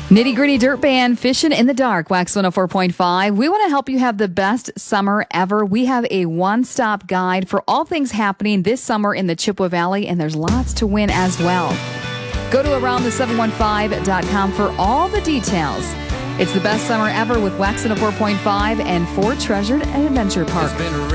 Nitty Gritty Dirt Band, Fishing in the Dark, Wax 104.5. We want to help you have the best summer ever. We have a one-stop guide for all things happening this summer in the Chippewa Valley, and there's lots to win as well. Go to aroundthe715.com for all the details. It's the best summer ever with Wax 104.5 and Fort Treasure Adventure Park.